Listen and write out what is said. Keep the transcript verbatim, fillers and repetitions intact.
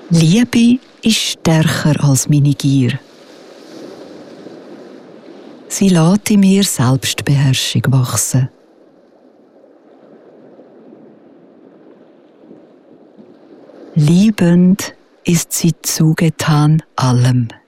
Liebe ist stärker als meine Gier. Sie lässt in mir Selbstbeherrschung wachsen. Liebend ist sie zugetan allem.